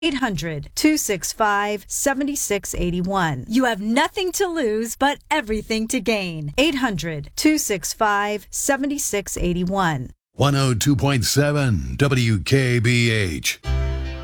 800-265-7681. You have nothing to lose, but everything to gain. 800-265-7681. 102.7 WKBH.